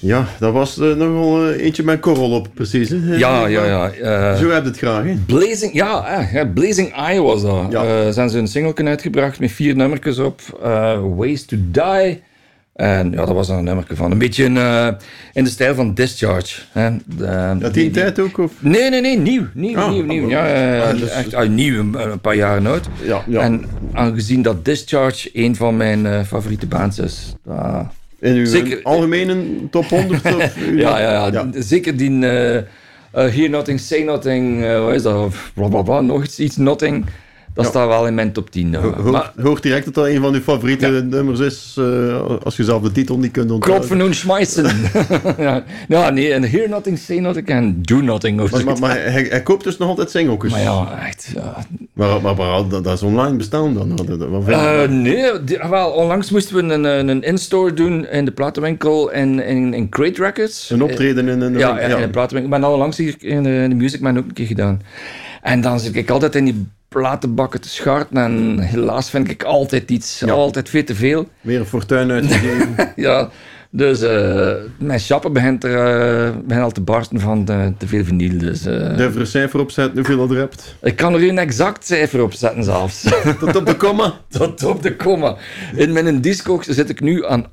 Ja, dat was nogal eentje met korrel op, precies. Hè? Ja. Zo heb je het graag, hè? Blazing Eye was dat. Ja. Zijn ze een single uitgebracht met 4 nummertjes op. Ways to Die. En ja, dat was dan een nummerke van. Een beetje in de stijl van Discharge. Hè. Die tijd ook? Of? Nee, nieuw. Dus- Echt nieuw, een paar jaar oud. Ja. En aangezien dat Discharge een van mijn favoriete bands is. In uw Zeker. algemene top 100? Of, Ja. Zeker die Hear Nothing, Say Nothing, wat is dat? Blablabla, nog iets Nothing. Dat staat wel in mijn top 10. Hoort direct dat dat een van uw favoriete nummers is, als je zelf de titel niet kunt onthouden. Klopfen en schmeißen. En Hear Nothing, Say Nothing en Do Nothing. Maar hij koopt dus nog altijd singeltjes. Maar ja, echt. Ja. Maar dat is online bestaan dan? Onlangs moesten we een in-store doen in de platenwinkel in Crate Records. Een optreden in een... in de platenwinkel. Ik ben al langs hier in de Music Man ook een keer gedaan. En dan zit ik altijd in die platenbakken te scharten en helaas vind ik altijd iets, altijd veel te veel. Weer een fortuin uitgegeven. Ja, dus mijn chappen begint al te barsten van te veel vinyl. Dus, Durf er een cijfer op zetten hoeveel je er hebt? Ik kan er een exact cijfer op zetten zelfs. Tot op de komma? Tot op de komma. In mijn Discogs zit ik nu aan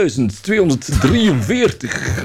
8243.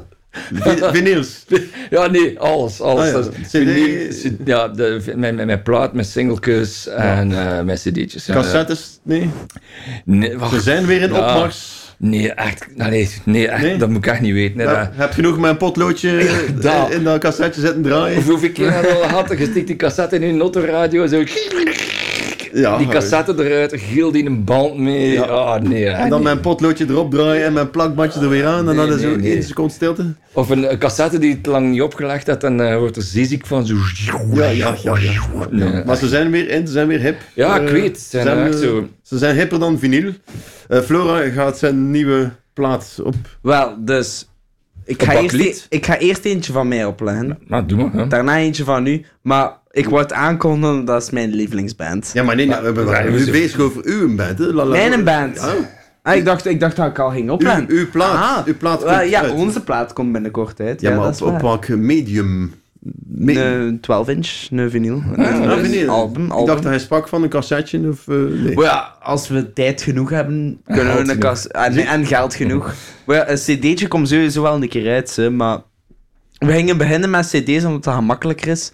Vinyls? Ja, nee, alles. CD? Ja, mijn plaat, mijn singeltjes en mijn cd'tjes. Cassettes? Nee? Wacht. Ze zijn weer in opmars. Nee, echt. Dat moet ik echt niet weten. Nee, Heb je genoeg met een potloodje in dat cassetje zitten draaien? Of hoeveel keer heb je al gehad? Je stikt die cassette in een autoradio zo... Ja, die cassette eruit, giel die een band mee. Ja. En dan mijn potloodje erop draaien en mijn plakbandje er weer aan en dan is er 1 seconde stilte. Of een cassette die het lang niet opgelegd had en wordt er zeeziek van. Zo. Ja. Maar ze zijn weer in, ze zijn weer hip. Ja, ik weet. Ze zijn hipper dan vinyl. Flora gaat zijn nieuwe plaat op. Wel, dus... Ik ga eerst eentje van mij opleggen. Nou, doe maar. Hè. Daarna eentje van u. Maar ik word aankondigen, dat is mijn lievelingsband. Ja, maar nee, we zijn nu bezig over uw band. Hè? Mijn band? Ja. Ik dacht dat ik al ging opleggen. Uw plaat komt uit. Onze plaat komt binnenkort uit. Ja, maar op welk medium? Een 12-inch, een vinyl. Een album. Ik dacht dat hij sprak van een cassetje of nee. Maar ja, als we tijd genoeg hebben, kunnen we een cassette... En geld genoeg. Maar ja, een cd'tje komt sowieso wel een keer uit, maar... We gingen beginnen met cd's, omdat dat gemakkelijker is.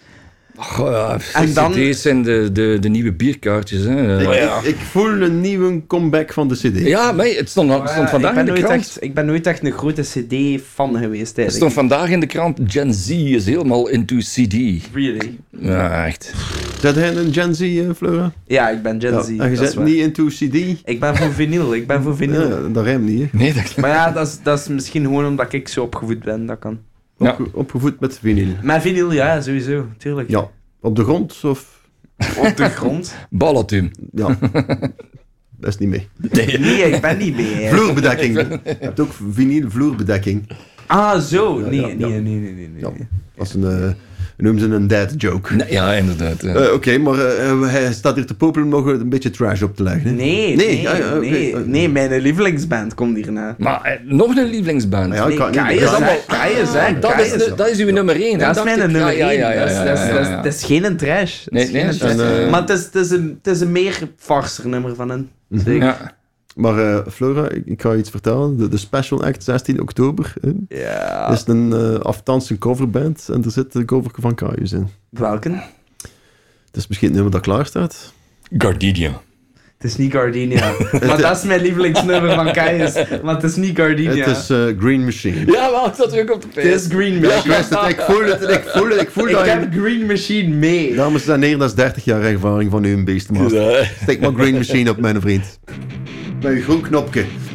En dan... CD's zijn de nieuwe bierkaartjes. Hè. Ik voel een nieuwe comeback van de cd. Ja, maar het stond vandaag in de krant. Ik ben nooit echt een grote cd-fan geweest. Het stond vandaag in de krant, Gen Z is helemaal into CD. Really? Ja, echt. Zet hij een Gen Z, Flora? Ja, ik ben Gen Z. En je zet niet into CD? Ik ben voor vinyl, Ja, dat rijmt niet, hè? Nee, Maar ja, dat is misschien gewoon omdat ik zo opgevoed ben, dat kan. Opgevoed met vinyl. Met vinyl, ja, sowieso, tuurlijk. Ja. Op de grond of? Op de grond? Ballatum. Ja. Dat is niet mee. Nee, ik ben niet mee. Vloerbedekking. Je hebt ook vinyl vloerbedekking. Ah, zo. Nee. Ja. Dat is noemen ze een dad joke. Nee, ja, inderdaad. Oké, maar hij staat hier te popelen om nog een beetje trash op te leggen. Hè? Nee, mijn lievelingsband komt hierna. Maar nog een lievelingsband. Ja, dat is uw nummer 1. Dat is mijn nummer 1. Dat is geen trash. Maar het is een meer farser nummer van hen. Ja. Maar Flora, ik ga je iets vertellen. De Special Act 16 oktober. Ja. Dat is een aftands een coverband en er zit een cover van Caius in. Welke? Het is misschien het nummer dat klaar staat. Gardenia. Het is niet Gardenia. Maar dat is mijn lievelingsnummer van Caius. Maar het is niet Gardenia. Het is Green Machine. Ja, wel, ik zat ook op de pijs. Het is Green Machine. Ik voel Ik heb Green Machine mee. Dames en heren, dat is 30 jaar ervaring van u een beestmaster. Steek maar Green Machine op, mijn vriend. Met uw groen knopje.